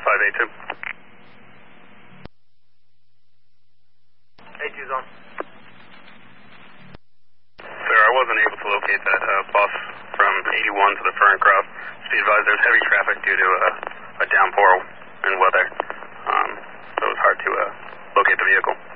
582. 82's on. Sir, I wasn't able to locate that bus from 81 to the Ferncroft. Just be advised there's heavy traffic due to a downpour and weather. So it was hard to locate the vehicle.